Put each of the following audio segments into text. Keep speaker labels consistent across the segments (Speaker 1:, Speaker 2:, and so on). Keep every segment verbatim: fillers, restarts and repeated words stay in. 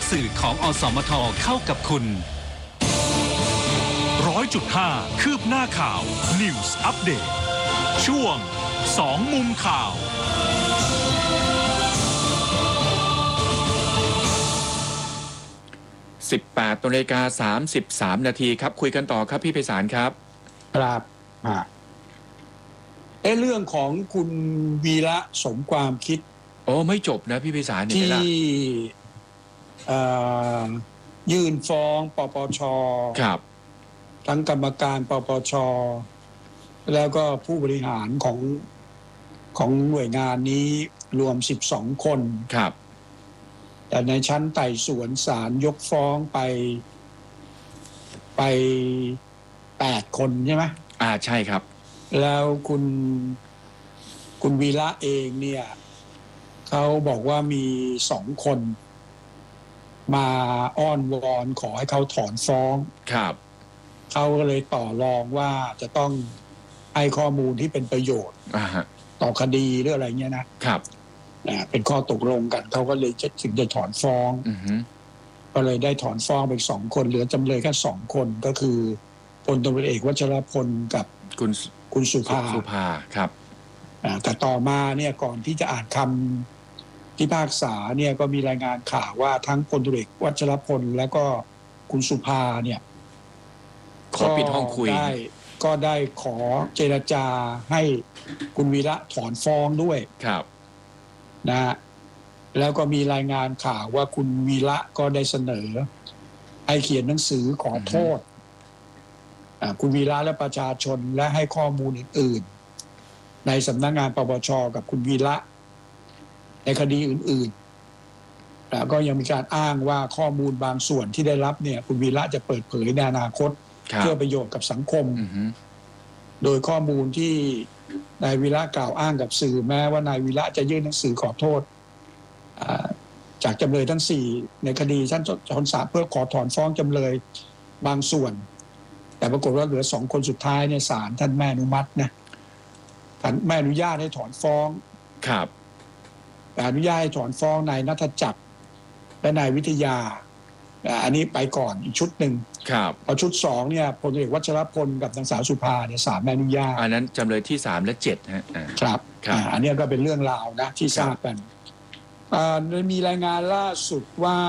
Speaker 1: สื่อของอสมทเข้ากับคุณร้อยจุดห้าคืบหน้าข่าว News Update ช่วงสองมุมข่าว
Speaker 2: สิบแปดนาฬิกาสามสิบสามนาทีครับคุยกันต่อครับพี่ไพศาลครับ
Speaker 3: ครับฮะเอ้เรื่องของคุณวีระสมความคิด
Speaker 2: โอ้ไม่จบนะพี่ไพศาล
Speaker 3: ที่ยื่นฟ้องปปช
Speaker 2: ครับ
Speaker 3: ทั้งกรรมการปปชแล้วก็ผู้บริหารของของหน่วยงานนี้รวมสิบสองคน
Speaker 2: ครับ
Speaker 3: แต่ในชั้นไต่สวนศาลยกฟ้องไปไปแปดคนใช่ไหม
Speaker 2: อ่าใช่ครับ
Speaker 3: แล้วคุณคุณวีระเองเนี่ยเขาบอกว่ามีสองคนมาอ้อนวอนขอให้เขาถอนฟ้อง
Speaker 2: ครับ
Speaker 3: เขาก็เลยต่อรองว่าจะต้องให้ข้อมูลที่เป็นประโยชน์ต่อคดีหรืออะไรเงี้ยนะครับเป็นข้อตกลงกันเขาก็เลยจะถึงจะถอนฟ้องก็เลยได้ถอนฟ้องไปสองคนเหลือจำเลยแค่สองคนก็คือพลตำรวจเอกวชรพลกับ
Speaker 2: คุณ
Speaker 3: คุณสุภา
Speaker 2: สุภาครับ
Speaker 3: แต่ต่อมาเนี่ยก่อนที่จะอ่านคำพิพากษาเนี่ยก็มีรายงานข่าวว่าทั้งพลตำรวจเอกวชรพลและก็คุณสุภาเนี่ย
Speaker 2: ขอปิดห้องคุย
Speaker 3: ได้ก็ได้ขอเจรจาให้คุณวีระถอนฟ้องด้วย
Speaker 2: ครับ
Speaker 3: นะฮะแล้วก็มีรายงานข่าวว่าคุณวีระก็ได้เสนอให้เขียนหนังสือขอโทษคุณวีระและประชาชนและให้ข้อมูลอื่นๆในสำนักงานปปชกับคุณวีระในคดีอื่นๆแต่ก็ยังมีการอ้างว่าข้อมูลบางส่วนที่ได้รับเนี่ยคุณวีระจะเปิดเผยในอนาคตเพื่อประโยชน์กับสังคมโดยข้อมูลที่นายวีระกล่าวอ้างกับสื่อแม้ว่านายวีระจะยื่นหนังสือขอโทษจากจำเลยทั้งสี่ในคดีชั้นต้นศาลเพื่อขอถอนฟ้องจำเลยบางส่วนแต่ปรากฏว่าเหลือสองคนสุดท้ายในศาลท่านแม่อนุมัตินะท่านแม่อนุญาตให้ถอนฟ้อง
Speaker 2: ครับ
Speaker 3: แต่อนุญาตให้ถอนฟ้องนายณัฐจักรและนายวิทยาอันนี้ไปก่อนอีกชุดหนึ่ง
Speaker 2: ครับ
Speaker 3: พอชุดสองเนี่ยพลเอกวัชรพลกับนางสาวสุภาเนี่ยศาลไม่อนุญาต
Speaker 2: อันนั้นจำเลยที่สามและเจ็ดฮะ
Speaker 3: ครับอันนี้ก็เป็นเรื่องราวนะที่ทราบกันมีรายงานล่าสุดว่า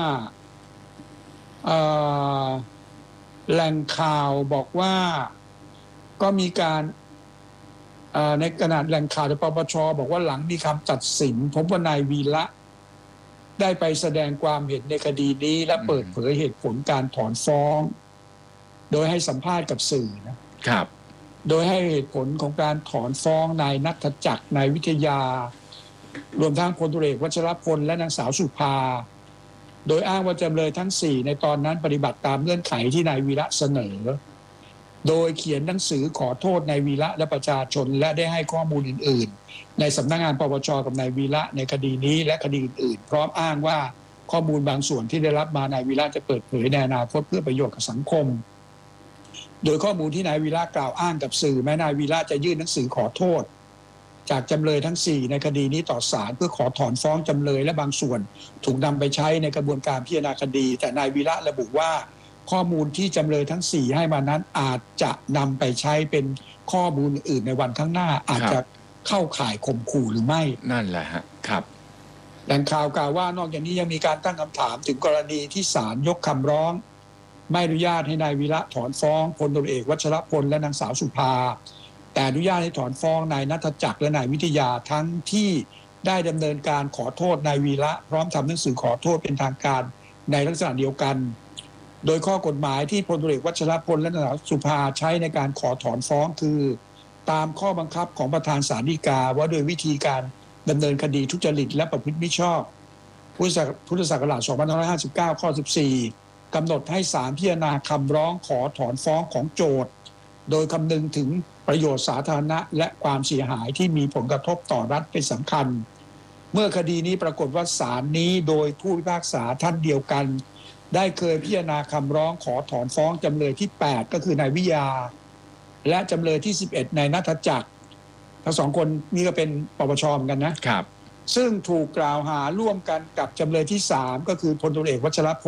Speaker 3: แหล่งข่าวบอกว่าก็มีการในขณะแหล่งข่าวในปปชบอกว่าหลังมีคำตัดสินพบว่านายวีระได้ไปแสดงความเห็นในคดีนี้และเปิดเผยเหตุผลการถอนฟ้องโดยให้สัมภาษณ์กับสื่อ
Speaker 2: นะครับ
Speaker 3: โดยให้เหตุผลของการถอนฟ้องนายณัฐจักรนายวิทยารวมทั้งพลตำรวจเอกวชรพลและนางสาวสุภาโดยอ้างว่าจำเลยทั้งสี่ในตอนนั้นปฏิบัติตามเงื่อนไขที่นายวีระเสนอโดยเขียนหนังสือขอโทษนายวีระและประชาชนและได้ให้ข้อมูลอื่นๆในสำนักงานปปชกับนายวีระในคดีนี้และคดีอื่นๆพร้อมอ้างว่าข้อมูลบางส่วนที่ได้รับมานายวีระจะเปิดเผยในอนาคตเพื่อประโยชน์กับสังคมโดยข้อมูลที่นายวีระกล่าวอ้างกับสื่อแม้นายวีระจะยื่นหนังสือขอโทษจากจำเลยทั้งสี่ในคดีนี้ต่อศาลเพื่อขอถอนฟ้องจำเลยและบางส่วนถูกนำไปใช้ในกระบวนการพิจารณาคดีแต่นายวีระระบุว่าข้อมูลที่จำเลยทั้งสี่ให้มานั้นอาจจะนำไปใช้เป็นข้อมูลอื่นในวันข้างหน้าอาจจะเข้าข่ายข่มขู่หรือไม่
Speaker 2: นั่นแหละฮะครับ
Speaker 3: แหล่งข่าวกล่าวว่านอกจากนี้ยังมีการตั้งคำถามถึงกรณีที่ศาลยกคำร้องไม่อนุญาตให้นายวีระถอนฟ้องพลตำรวจเอกวชรพลและนางสาวสุภาแต่อนุญาตให้ถอนฟ้องนายณัฐจักรและนายวิทยาทั้งที่ได้ดำเนินการขอโทษนายวีระพร้อมทำหนังสือขอโทษเป็นทางการในลักษณะเดียวกันโดยข้อกฎหมายที่พลตำรวจเอกวชรพลและนางสาวสุภาใช้ในการขอถอนฟ้องคือตามข้อบังคับของประธานศาลฎีกาว่าโดยวิธีการดำเนินคดีทุจริตและประพฤติมิชอบพุทธศักราชสองพันห้าร้อยห้าสิบเก้าข้อสิบสี่กำหนดให้ศาลพิจารณาคำร้องขอถอนฟ้องของโจทก์โดยคำนึงถึงประโยชน์สาธารณะและความเสียหายที่มีผลกระทบต่อรัฐเป็นสำคัญเมื่อคดีนี้ปรากฏว่าศาลนี้โดยผู้พิพากษาท่านเดียวกันได้เคยพิจารณาคำร้องขอถอนฟ้องจำเลยที่แปดก็คือนายวิยาและจำเลยที่สิบเอ็ดนายณัฐจักรทั้งสองคนนี้ก็เป็นปปชเหมือนกันนะครับซึ่งถูกกล่าวหาร่วมกันกับจำเลยที่สามก็คือพลตำรวจเอกวชรพล